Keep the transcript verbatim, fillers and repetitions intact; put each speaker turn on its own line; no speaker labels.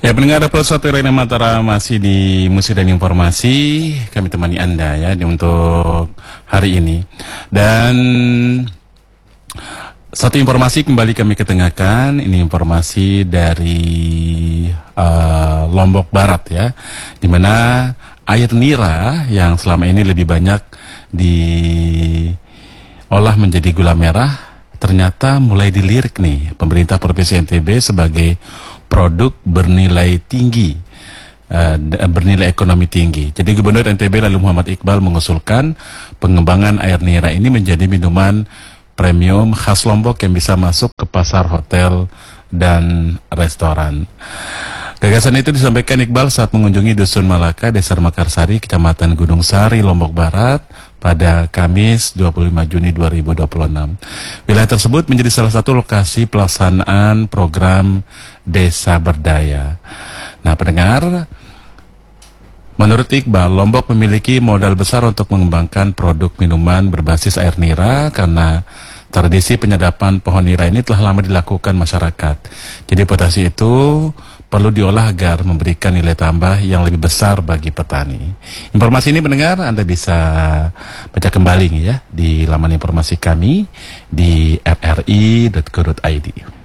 Ya, pendengar Plus satu Rena Mataram masih di Musik dan Informasi. Kami temani Anda ya di untuk hari ini. Dan satu informasi kembali kami ketengahkan. Ini informasi dari uh, Lombok Barat ya, di mana air nira yang selama ini lebih banyak diolah menjadi gula merah ternyata mulai dilirik nih pemerintah Provinsi N T B sebagai produk bernilai tinggi, uh, bernilai ekonomi tinggi. Jadi Gubernur N T B lalu Muhammad Iqbal mengusulkan pengembangan air nira ini menjadi minuman premium khas Lombok yang bisa masuk ke pasar hotel dan restoran. Gagasan itu disampaikan Iqbal saat mengunjungi Dusun Malaka, Desa Mekarsari, Kecamatan Gunung Sari, Lombok Barat pada Kamis dua puluh lima Juni dua ribu dua puluh enam. Wilayah tersebut menjadi salah satu lokasi pelaksanaan program Desa Berdaya. Nah, pendengar, menurut Iqbal, Lombok memiliki modal besar untuk mengembangkan produk minuman berbasis air nira karena tradisi penyadapan pohon nira ini telah lama dilakukan masyarakat. Jadi potensi itu perlu diolah agar memberikan nilai tambah yang lebih besar bagi petani. Informasi ini pendengar Anda bisa baca kembali ya di laman informasi kami di r r i titik co titik i d.